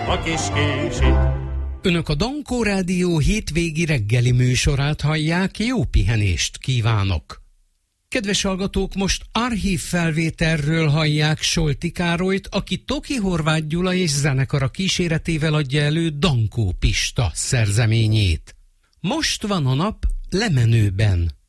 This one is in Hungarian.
a kis kisit. Önök a Dankó Rádió hétvégi reggeli műsorát hallják, jó pihenést kívánok! Kedves hallgatók, most archív felvételről hallják Solti Károlyt, aki Toki Horváth Gyula és zenekara kíséretével adja elő Dankó Pista szerzeményét. Most van a nap lemenőben.